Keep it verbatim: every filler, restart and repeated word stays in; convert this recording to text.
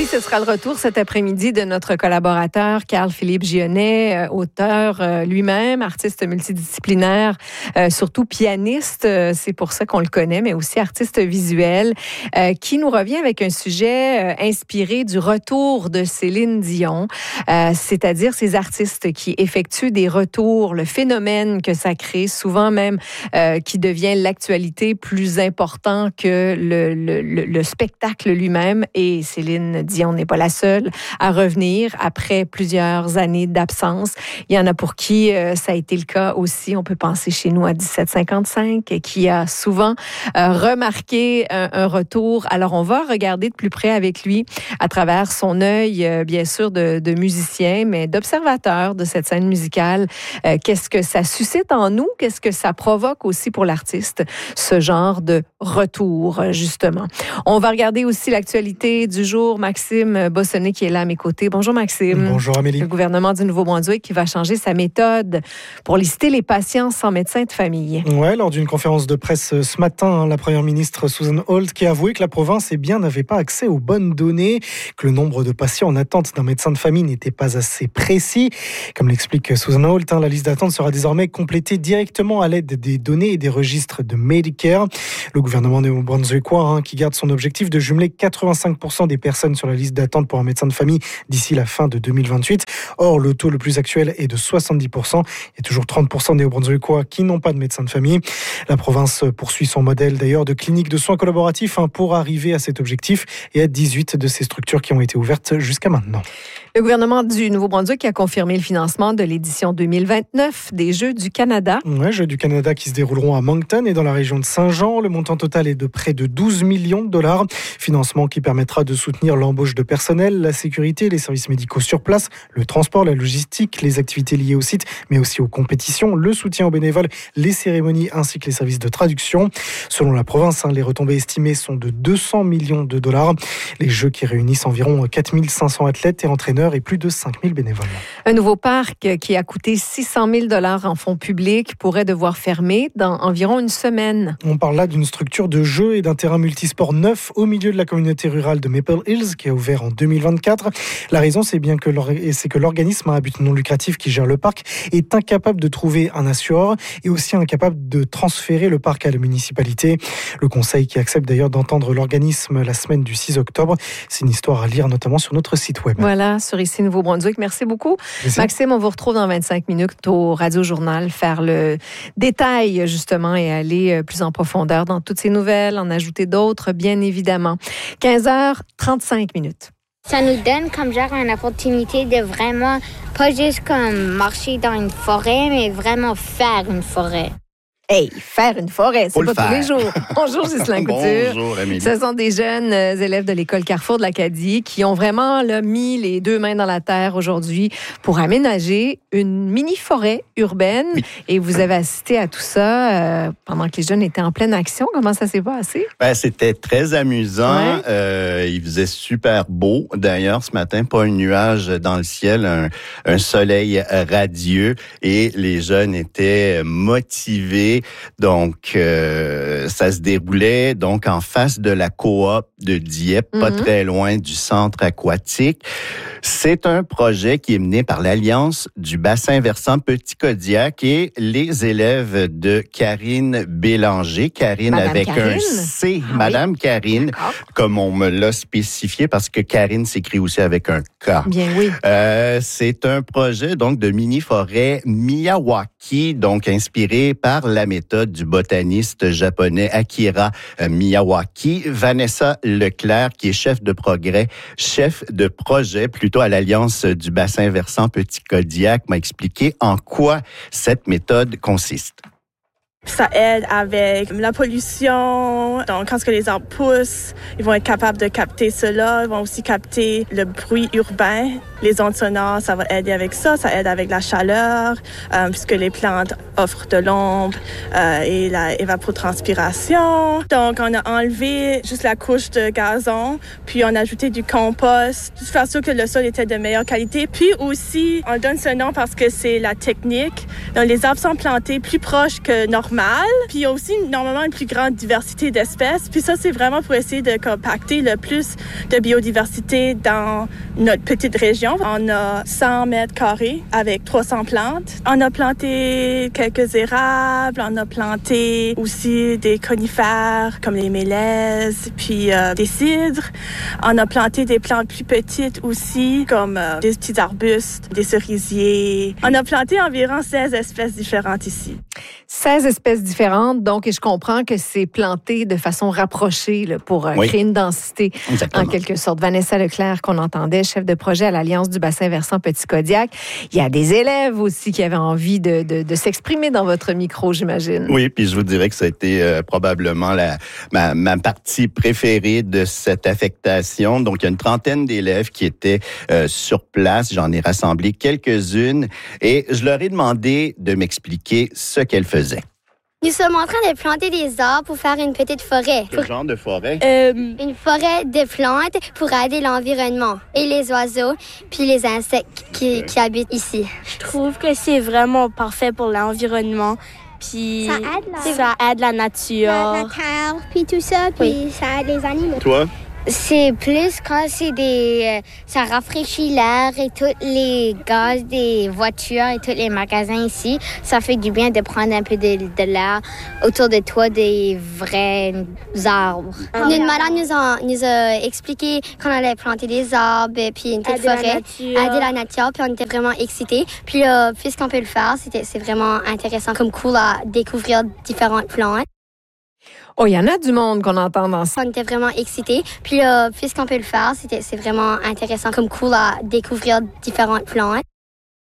ce sera le retour cet après-midi de notre collaborateur Carl-Philippe Gionnet, euh, auteur euh, lui-même, artiste multidisciplinaire, euh, surtout pianiste. Euh, c'est pour ça qu'on le connaît, mais aussi artiste visuel, euh, qui nous revient avec un sujet euh, inspiré du retour de Céline Dion, euh, c'est-à-dire ces artistes qui effectuent des retours, le phénomène que ça crée, souvent même euh, qui devient l'actualité plus important que le, le, le, le spectacle lui-même. Et Céline Dion n'est pas la seule à revenir après plusieurs années d'absence. Il y en a pour qui euh, ça a été le cas aussi. On peut penser chez nous à dix-sept cinquante-cinq, qui a souvent euh, remarqué un, un retour. Alors, on va regarder de plus près avec lui à travers son œil, euh, bien sûr, de, de musicien, mais d'observateur de cette scène musicale. Euh, qu'est-ce que ça suscite en nous? Qu'est-ce que ça provoque aussi pour l'artiste? Ce genre de retour, justement. On va regarder aussi l'actualité du jour. Maxime Bossonnet qui est là à mes côtés. Bonjour Maxime. Bonjour Amélie. Le gouvernement du Nouveau-Brunswick qui va changer sa méthode pour lister les patients sans médecin de famille. Ouais, lors d'une conférence de presse ce matin, la première ministre Susan Holt qui a avoué que la province eh bien, n'avait pas accès aux bonnes données, que le nombre de patients en attente d'un médecin de famille n'était pas assez précis. Comme l'explique Susan Holt, hein, la liste d'attente sera désormais complétée directement à l'aide des données et des registres de Medicare. Le gouvernement néo-brunswickois hein, qui garde son objectif de jumeler quatre-vingt-cinq pour cent des personnes sur la liste d'attente pour un médecin de famille d'ici la fin de deux mille vingt-huit. Or, le taux le plus actuel est de soixante-dix pour cent. Il y a toujours trente pour cent des néo-brunswickois qui n'ont pas de médecin de famille. La province poursuit son modèle d'ailleurs de cliniques de soins collaboratifs hein, pour arriver à cet objectif et à dix-huit de ces structures qui ont été ouvertes jusqu'à maintenant. Le gouvernement du Nouveau-Brunswick a confirmé le financement de l'édition deux mille vingt-neuf des Jeux du Canada. Ouais, Jeux du Canada qui se dérouleront à Moncton et dans la région de Saint-Jean. Le montant total est de près de douze millions de dollars. Financement qui permettra de soutenir l'embauche de personnel, la sécurité, les services médicaux sur place, le transport, la logistique, les activités liées au site, mais aussi aux compétitions, le soutien aux bénévoles, les cérémonies ainsi que les services de traduction. Selon la province, hein, les retombées estimées sont de deux cents millions de dollars. Les Jeux qui réunissent environ quatre mille cinq cents athlètes et entraîneurs et plus de cinq mille bénévoles. Un nouveau parc qui a coûté six cent mille dollars en fonds publics pourrait devoir fermer dans environ une semaine. On parle là d'une structure de jeux et d'un terrain multisport neuf au milieu de la communauté rurale de Maple Hills qui a ouvert en deux mille vingt-quatre. La raison, c'est bien que, c'est que l'organisme à but non lucratif qui gère le parc est incapable de trouver un assureur et aussi incapable de transférer le parc à la municipalité. Le conseil qui accepte d'ailleurs d'entendre l'organisme la semaine du six octobre. C'est une histoire à lire notamment sur notre site web. Voilà, sur Ici Nouveau-Brunswick. Merci beaucoup. Merci. Maxime, on vous retrouve dans vingt-cinq minutes au Radio Journal faire le détail justement et aller plus en profondeur dans toutes ces nouvelles, en ajouter d'autres bien évidemment. quinze heures trente-cinq minutes. Ça nous donne comme genre une opportunité de vraiment, pas juste comme marcher dans une forêt, mais vraiment faire une forêt. Hey, faire une forêt, c'est Faut pas tous les jours. Bonjour, Ghislain Couture. Bonjour, Amélie. Ce sont des jeunes euh, élèves de l'école Carrefour de l'Acadie qui ont vraiment là, mis les deux mains dans la terre aujourd'hui pour aménager une mini-forêt urbaine. Oui. Et vous avez assisté à tout ça euh, pendant que les jeunes étaient en pleine action. Comment ça s'est passé? Ben, c'était très amusant. Ouais. Euh, il faisait super beau. D'ailleurs, ce matin, pas un nuage dans le ciel, un, un soleil radieux. Et les jeunes étaient motivés. Donc, euh, ça se déroulait donc en face de la coop de Dieppe, mm-hmm. pas très loin du centre aquatique. C'est un projet qui est mené par l'Alliance du bassin versant Petit-Kodiak et les élèves de Karine Bélanger. Karine Madame avec Karine? un C. Ah, Madame oui. Karine, D'accord. comme on me l'a spécifié, parce que Karine s'écrit aussi avec un K. Bien, oui. Euh, c'est un projet donc de mini-forêt Miyawaki, donc inspiré par la méthode du botaniste japonais Akira Miyawaki. Vanessa Leclerc, qui est chef de progrès, chef de projet plutôt à l'Alliance du bassin versant Petit-Kodiak, m'a expliqué en quoi cette méthode consiste. Ça aide avec la pollution. Donc, quand les arbres poussent, ils vont être capables de capter cela. Ils vont aussi capter le bruit urbain. Les ondes sonores, ça va aider avec ça. Ça aide avec la chaleur, euh, puisque les plantes offrent de l'ombre euh, et la évapotranspiration. Donc, on a enlevé juste la couche de gazon, puis on a ajouté du compost, juste faire sûr que le sol était de meilleure qualité. Puis aussi, on donne ce nom parce que c'est la technique. Donc, les arbres sont plantés plus proches que normal. Puis, il y a aussi normalement une plus grande diversité d'espèces. Puis ça, c'est vraiment pour essayer de compacter le plus de biodiversité dans notre petite région. On a cent mètres carrés avec trois cents plantes. On a planté quelques érables, on a planté aussi des conifères comme les mélèzes, puis euh, des cidres. On a planté des plantes plus petites aussi, comme euh, des petits arbustes, des cerisiers. On a planté environ seize espèces différentes ici. seize espèces différentes, donc, et je comprends que c'est planté de façon rapprochée là, pour euh, oui. créer une densité, Exactement. en quelque sorte. Vanessa Leclerc, qu'on entendait, chef de projet à l'Alliance du bassin versant Petit-Kodiak. Il y a des élèves aussi qui avaient envie de, de, de s'exprimer dans votre micro, j'imagine. Oui, puis je vous dirais que ça a été euh, probablement la, ma, ma partie préférée de cette affectation. Donc, il y a une trentaine d'élèves qui étaient euh, sur place. J'en ai rassemblé quelques-unes et je leur ai demandé de m'expliquer ce qu'elles faisaient. Nous sommes en train de planter des arbres pour faire une petite forêt. Quel genre de forêt? Euh, une forêt de plantes pour aider l'environnement et les oiseaux, puis les insectes qui, qui habitent ici. Je trouve que c'est vraiment parfait pour l'environnement. Puis ça aide la, ça aide la nature. La, la terre, puis tout ça, puis oui. ça aide les animaux. Toi? C'est plus quand c'est des... Euh, ça rafraîchit l'air et tous les gaz des voitures et tous les magasins ici. Ça fait du bien de prendre un peu de, de l'air autour de toi, des vrais arbres. Oh, Notre madame nous a, nous a expliqué qu'on allait planter des arbres et puis une petite aider forêt, la aider la nature, puis on était vraiment excités. Puis là, puisqu'on peut le faire, c'était, c'est vraiment intéressant, comme cool à découvrir différentes plantes. Oh, il y en a du monde qu'on entend dans ça. On était vraiment excités. Puis là, puisqu'on peut le faire, c'était, c'est vraiment intéressant, comme cool à découvrir différentes plantes.